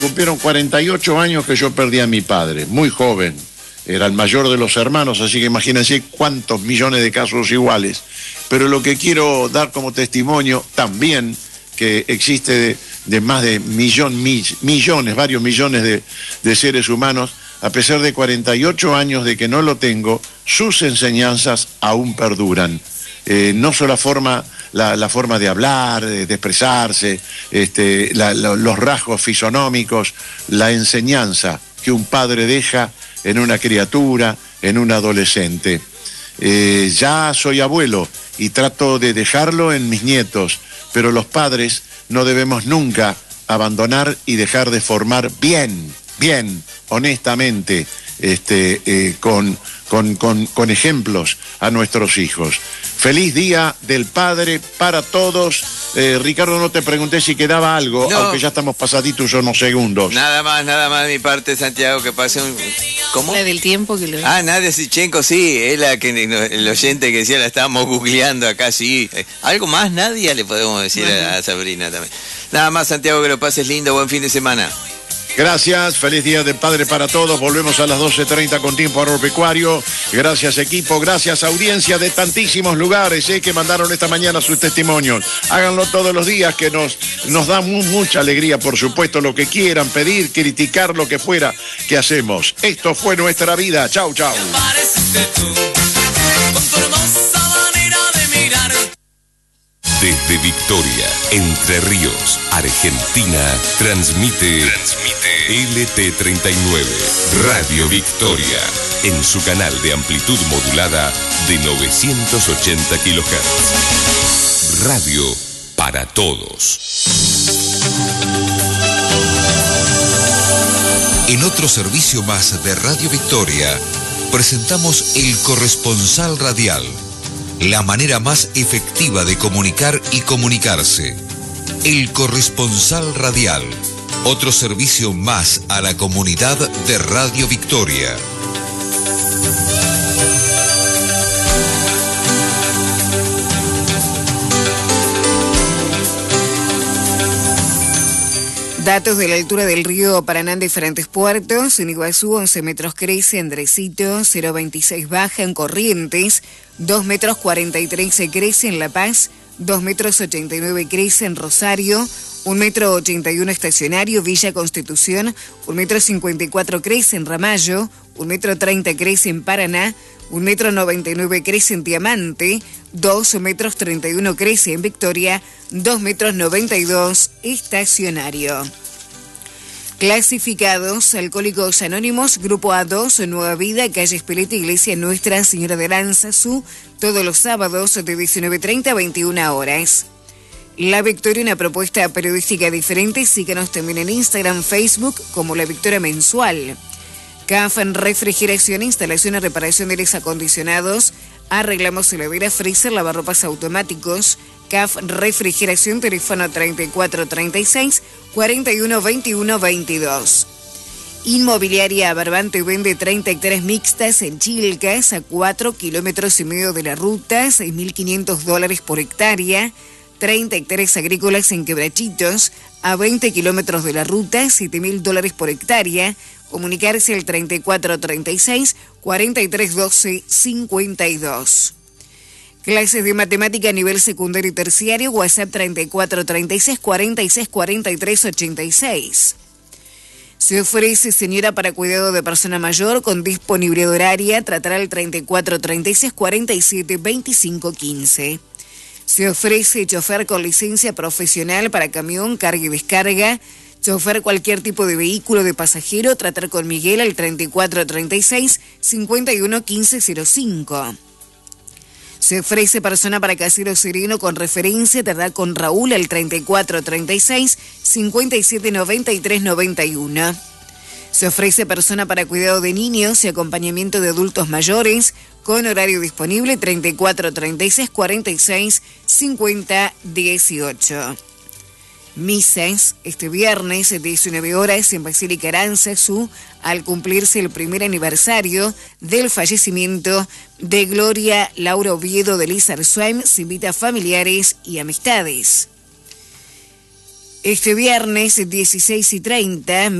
Cumplieron 48 años que yo perdí a mi padre, muy joven. Era el mayor de los hermanos, así que imagínense cuántos millones de casos iguales. Pero lo que quiero dar como testimonio también, que existe de más de varios millones de seres humanos, a pesar de 48 años de que no lo tengo, sus enseñanzas aún perduran. No solo la forma de hablar, de expresarse, los rasgos fisonómicos, la enseñanza que un padre deja en una criatura, en un adolescente. Ya soy abuelo y trato de dejarlo en mis nietos, pero los padres no debemos nunca abandonar y dejar de formar bien, honestamente, con ejemplos a nuestros hijos. Feliz Día del Padre para todos. Ricardo, no te pregunté si quedaba algo, no, aunque ya estamos pasaditos unos segundos. Nada más de mi parte, Santiago, que pase un... ¿Cómo? La del tiempo que lo... Nadia Sichenko, sí, es la que el oyente que decía, la estábamos googleando acá, sí. ¿Algo más, Nadia? Le podemos decir a Sabrina también. Nada más, Santiago, que lo pases lindo, buen fin de semana. Gracias, feliz Día del Padre para todos. Volvemos a las 12:30 con Tiempo Agropecuario. Gracias, equipo, gracias, audiencia de tantísimos lugares que mandaron esta mañana sus testimonios. Háganlo todos los días, que nos da mucha alegría, por supuesto, lo que quieran pedir, criticar, lo que fuera que hacemos. Esto fue nuestra vida. Chau, chau. Desde Victoria, Entre Ríos, Argentina, transmite LT39, Radio Victoria, en su canal de amplitud modulada de 980 kHz. Radio para todos. En otro servicio más de Radio Victoria, presentamos El Corresponsal Radial. La manera más efectiva de comunicar y comunicarse. El Corresponsal Radial. Otro servicio más a la comunidad de Radio Victoria. Datos de la altura del río Paraná en diferentes puertos. En Iguazú, 11 metros crece, Andresito, 0,26 baja, en Corrientes, 2 metros 43 se crece, en La Paz, 2 metros 89 crece, en Rosario, 1 metro 81 estacionario, Villa Constitución, 1 metro 54 crece, en Ramallo, 1 metro 30 crece, en Paraná, 1 metro 99 crece, en Diamante, 2 metros 31 crece, en Victoria, 2 metros 92 estacionario. Clasificados: Alcohólicos Anónimos, Grupo A2, Nueva Vida, calle Espeleta, Iglesia Nuestra Señora de Aranzazú, todos los sábados de 19:30 a 21 horas. La Victoria, una propuesta periodística diferente. Síganos también en Instagram, Facebook, como La Victoria Mensual. CAF Refrigeración, instalación y reparación de aires acondicionados. Arreglamos heladeras, freezer, lavarropas automáticos. CAF Refrigeración, teléfono 3436 41 21 22. Inmobiliaria Barbante vende 30 hectáreas mixtas en Chilcas, a 4,5 kilómetros de la ruta, $6.500 por hectárea. 30 hectáreas agrícolas en Quebrachitos, a 20 kilómetros de la ruta, $7.000 por hectárea. Comunicarse al 3436 4312 52. Clases de matemática a nivel secundario y terciario, WhatsApp 3436 46 43 86. Se ofrece señora para cuidado de persona mayor con disponibilidad horaria, tratará al 3436 47 25 15. Se ofrece chofer con licencia profesional para camión, carga y descarga, chofer cualquier tipo de vehículo de pasajero, tratar con Miguel al 3436 51 15 05. Se ofrece persona para casero sereno con referencia, tratar con Raúl al 3436 57 93 91. Se ofrece persona para cuidado de niños y acompañamiento de adultos mayores con horario disponible 3436 46 50 18. Misas este viernes de 19 horas en Basílica Aranzazú, al cumplirse el primer aniversario del fallecimiento de Gloria Laura Oviedo de Lizarzuim. Se invita a familiares y amistades. Este viernes 16:30